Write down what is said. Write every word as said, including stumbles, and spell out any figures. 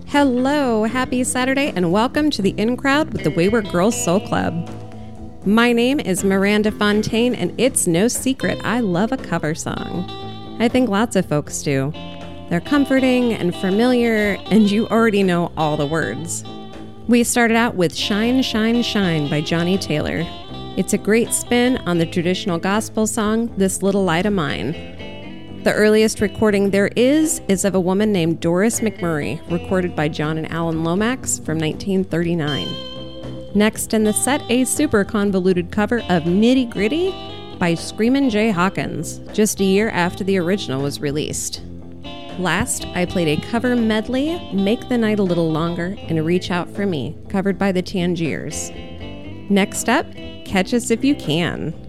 Hello, happy Saturday, and welcome to the In Crowd with the Wayward Girls Soul Club. My name is Miranda Fontaine, and it's no secret I love a cover song. I think lots of folks do. They're comforting and familiar, and you already know all the words. We started out with Shine, Shine, Shine by Johnny Taylor. It's a great spin on the traditional gospel song, This Little Light of Mine. The earliest recording there is is of a woman named Doris McMurray, recorded by John and Alan Lomax from nineteen thirty-nine. Next in the set, a super convoluted cover of Nitty Gritty by Screamin' Jay Hawkins, just a year after the original was released. Last, I played a cover medley, Make the Night a Little Longer and Reach Out for Me, covered by the Tangiers. Next up, Catch Us If You Can.